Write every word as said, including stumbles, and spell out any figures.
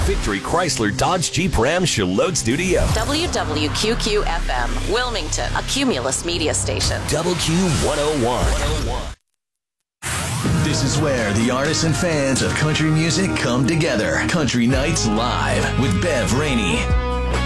Victory Chrysler Dodge Jeep Ram Charlotte Studio. W W Q Q F M, Wilmington, a Cumulus media station. W Q one oh one. This is where the artists and fans of country music come together. Country Nights Live with Bev Rainey.